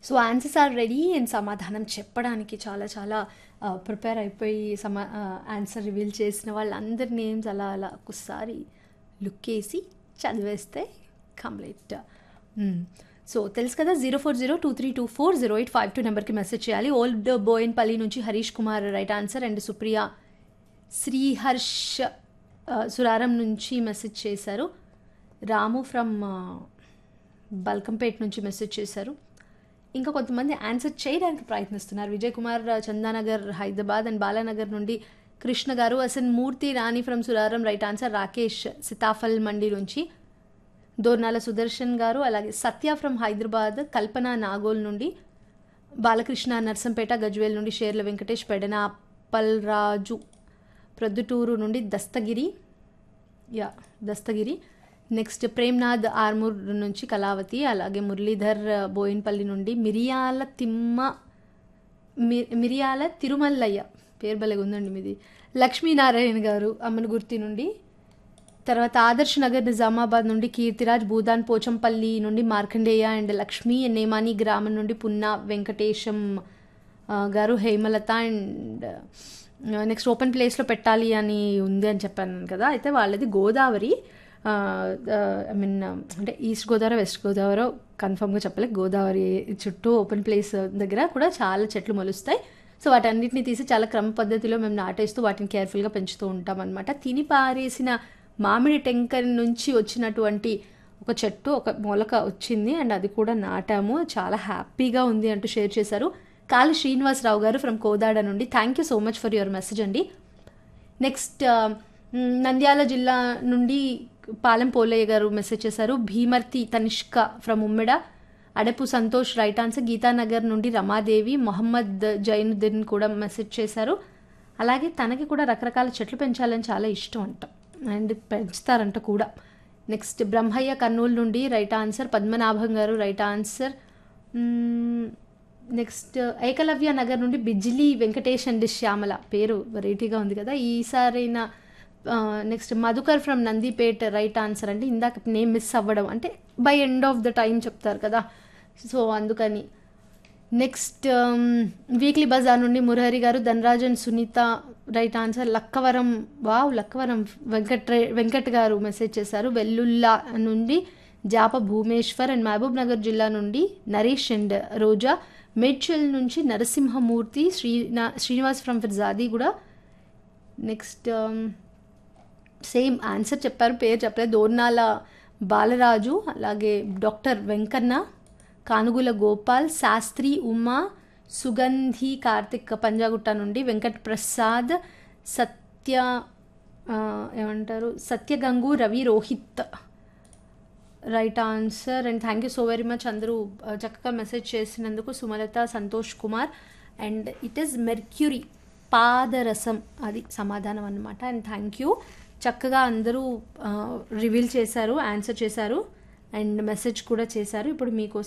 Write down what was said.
So answers are ready and సమాధానం చెప్పడానికి చాలా చాలా ప్రిపేర్ అయిపోయి ఆన్సర్ రివీల్ చేసిన వాళ్ళందరి నేమ్స్ అలా అలా ఒకసారి లుక్ వేసి చదివేస్తే కంప్లీట్. సో తెలుసు కదా, 0402324085 నెంబర్కి మెసేజ్ చేయాలి. ఓల్డ్ బోయిన్పల్లి నుంచి Harish Kumar right answer, and Supriya Sriharsh Suraram నుంచి మెసేజ్ చేశారు. రాము ఫ్రమ్ బల్కంపేట్ నుంచి మెసేజ్ చేశారు. ఇంకా కొంతమంది ఆన్సర్ చేయడానికి ప్రయత్నిస్తున్నారు. విజయ్ కుమార్ చందానగర్ హైదరాబాద్ అండ్ బాలానగర్ నుండి కృష్ణ గారు, అసన్ మూర్తి రాణి from Suraram right answer, Rakesh Sitaphal మండి నుంచి, దోర్నాల సుదర్శన్ గారు, అలాగే సత్య ఫ్రమ్ హైదరాబాద్, కల్పన నాగోల్ నుండి, బాలకృష్ణ నర్సంపేట గజ్వేల్ నుండి, షేర్ల వెంకటేష్ పెడనాపల్రాజు ప్రొద్దుటూరు నుండి, దస్తగిరి నెక్స్ట్ ప్రేమ్నాథ్ ఆర్మూర్ నుంచి కళావతి, అలాగే మురళీధర్ బోయిన్పల్లి నుండి, మిరియాల తిరుమల్లయ్య పేరు భలేగా ఉందండి మీది, లక్ష్మీనారాయణ గారు అమ్మనగుర్తి నుండి, తర్వాత ఆదర్శ్ నగర్ నిజామాబాద్ నుండి కీర్తిరాజ్, భూదాన్ పోచంపల్లి నుండి మార్కండేయ అండ్ లక్ష్మీ, నేమాని గ్రామం నుండి పున్నా వెంకటేశం గారు, హేమలత అండ్ నెక్స్ట్ ఓపెన్ ప్లేస్లో పెట్టాలి అని ఉంది అని చెప్పాను కదా, అయితే వాళ్ళది గోదావరి, ఐ మీన్ అంటే ఈస్ట్ గోదావరి వెస్ట్ గోదావరి కన్ఫర్మ్గా చెప్పలే, గోదావరి చుట్టూ ఓపెన్ ప్లేస్ దగ్గర కూడా చాలా చెట్లు మొలుస్తాయి. సో వాటన్నిటిని తీసి చాలా క్రమ పద్ధతిలో మేము నాటేస్తూ వాటిని కేర్ఫుల్గా పెంచుతూ ఉంటాం అనమాట. తిని పారేసిన మామిడి టెంకర్ నుంచి వచ్చినటువంటి ఒక చెట్టు, ఒక మొలక వచ్చింది అండ్ అది కూడా నాటాము, చాలా హ్యాపీగా ఉంది అంటూ షేర్ చేశారు కాళీ శ్రీనివాసరావు గారు ఫ్రమ్ కోదాడ నుండి. Thank you so much for your message అండి. నెక్స్ట్ నంద్యాల జిల్లా నుండి పాలెం పోలయ్య గారు మెసేజ్ చేశారు. Bhimarthi Tanishq from Ummeda, Adapu Santosh right answer, Geetanagar నుండి రమాదేవి, మొహమ్మద్ జైనుద్దీన్ కూడా మెసేజ్ చేశారు. అలాగే తనకి కూడా రకరకాల చెట్లు పెంచాలని చాలా ఇష్టం అంట అండ్ పెంచుతారంట కూడా. నెక్స్ట్ బ్రహ్మయ్య కర్నూలు నుండి రైట్ ఆన్సర్, పద్మనాభం గారు right answer. Next Eklavya Nagar నుండి బిజ్లీ వెంకటేష్ అండ్ శ్యామల, పేరు వెరైటీగా ఉంది కదా ఈసారైనా. Next Madhukar from Nandipet right answer అండి, ఇందాక నేమ్ మిస్ అవ్వడం అంటే by end of the time చెప్తారు కదా, సో అందుకని. నెక్స్ట్ వీక్లీ బజార్ నుండి మురహరి గారు, ధనరాజన్ సునీత రైట్ ఆన్సర్, లక్కవరం వెంకట్ గారు మెసేజ్ చేశారు. వెల్లుల్లా నుండి జాప భూమేశ్వర్ అండ్ మహబూబ్ నగర్ జిల్లా నుండి నరేష్ అండ్ రోజా, మేడ్చల్ నుంచి నరసింహమూర్తి, శ్రీనివాస్ ఫ్రమ్ ఫిర్జాది కూడా. నెక్స్ట్ సేమ్ ఆన్సర్ చెప్పారు, పేరు చెప్పలేదు, దోర్నాల బాలరాజు, అలాగే డాక్టర్ వెంకన్న, కానుగుల గోపాల్, శాస్త్రి, ఉమా, సుగంధి కార్తిక్ పంజాగుట్ట నుండి, Venkat Prasad, Satyagangu, Ravi, Rohit right answer. And thank you so very much అందరూ చక్కగా మెసేజ్ చేసినందుకు. Sumalatha, Santosh Kumar, and it is mercury పాదరసం, అది సమాధానం అన్నమాట. అండ్ థ్యాంక్ యూ, చక్కగా అందరూ రివీల్ చేశారు, ఆన్సర్ చేశారు అండ్ మెసేజ్ కూడా చేశారు. ఇప్పుడు మీకోసం